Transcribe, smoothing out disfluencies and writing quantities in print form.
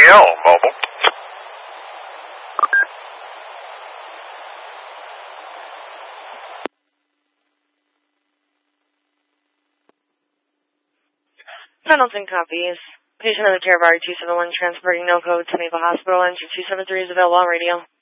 ATL, mobile. Pendleton copies. Patient of the care of RE271 transporting no code to Maple Hospital. Entry 273 is available on radio.